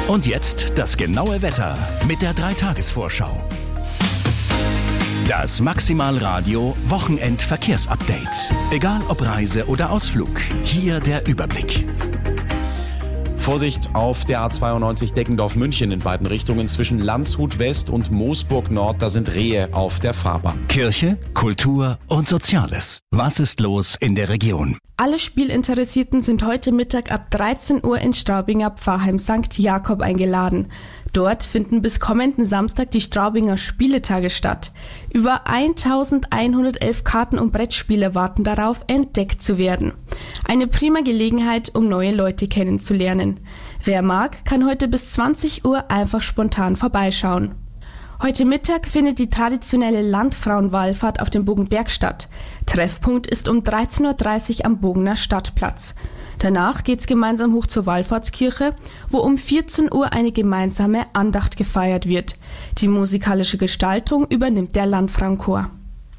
Und jetzt das genaue Wetter mit der 3-Tages-Vorschau. Das Maximalradio Wochenendverkehrsupdate. Egal ob Reise oder Ausflug, hier der Überblick. Vorsicht auf der A92 Deckendorf-München in beiden Richtungen zwischen Landshut West und Moosburg Nord. Da sind Rehe auf der Fahrbahn. Kirche, Kultur und Soziales. Was ist los in der Region? Alle Spielinteressierten sind heute Mittag ab 13 Uhr in Straubinger Pfarrheim St. Jakob eingeladen. Dort finden bis kommenden Samstag die Straubinger Spieletage statt. Über 1111 Karten und Brettspiele warten darauf, entdeckt zu werden. Eine prima Gelegenheit, um neue Leute kennenzulernen. Wer mag, kann heute bis 20 Uhr einfach spontan vorbeischauen. Heute Mittag findet die traditionelle Landfrauenwallfahrt auf dem Bogenberg statt. Treffpunkt ist um 13.30 Uhr am Bogener Stadtplatz. Danach geht's gemeinsam hoch zur Wallfahrtskirche, wo um 14 Uhr eine gemeinsame Andacht gefeiert wird. Die musikalische Gestaltung übernimmt der Landfrauenchor.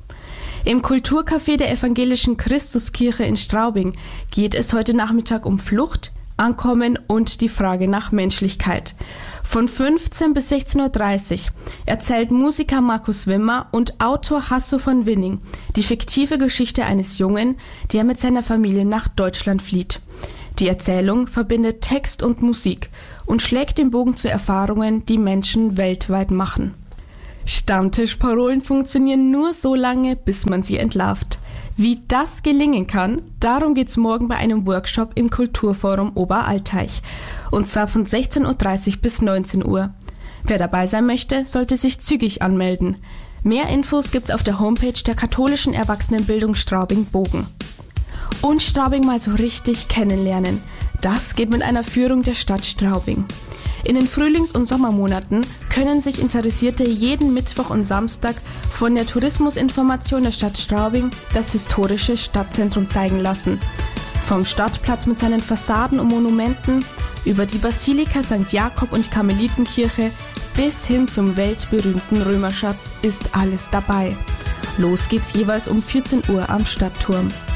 Im Kulturcafé der Evangelischen Christuskirche in Straubing geht es heute Nachmittag um Flucht, Ankommen und die Frage nach Menschlichkeit. Von 15 bis 16.30 Uhr erzählt Musiker Markus Wimmer und Autor Hasso von Winning die fiktive Geschichte eines Jungen, der mit seiner Familie nach Deutschland flieht. Die Erzählung verbindet Text und Musik und schlägt den Bogen zu Erfahrungen, die Menschen weltweit machen. Stammtischparolen funktionieren nur so lange, bis man sie entlarvt. Wie das gelingen kann, darum geht's morgen bei einem Workshop im Kulturforum Oberalteich. Und zwar von 16.30 Uhr bis 19 Uhr. Wer dabei sein möchte, sollte sich zügig anmelden. Mehr Infos gibt's auf der Homepage der katholischen Erwachsenenbildung Straubing-Bogen. Und Straubing mal so richtig kennenlernen. Das geht mit einer Führung der Stadt Straubing. In den Frühlings- und Sommermonaten können sich Interessierte jeden Mittwoch und Samstag von der Tourismusinformation der Stadt Straubing das historische Stadtzentrum zeigen lassen. Vom Stadtplatz mit seinen Fassaden und Monumenten über die Basilika St. Jakob und Karmelitenkirche bis hin zum weltberühmten Römerschatz ist alles dabei. Los geht's jeweils um 14 Uhr am Stadtturm.